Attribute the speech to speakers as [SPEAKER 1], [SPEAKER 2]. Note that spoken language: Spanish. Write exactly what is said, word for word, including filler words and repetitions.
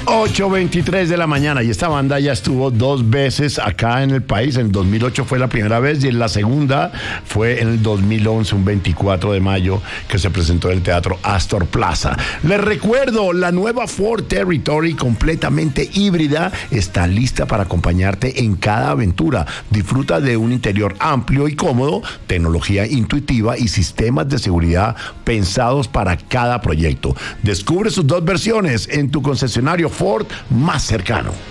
[SPEAKER 1] ocho veintitrés de la mañana y esta banda ya estuvo dos veces acá en el país. En el dos mil ocho fue la primera vez y en la segunda fue en el dos mil once, un veinticuatro de mayo, que se presentó en el Teatro Astor Plaza. Les recuerdo, la nueva Ford Territory completamente híbrida está lista para acompañarte en cada aventura. Disfruta de un interior amplio y cómodo, tecnología intuitiva y sistemas de seguridad pensados para cada proyecto. Descubre sus dos versiones en tu concesionario Ford más cercano.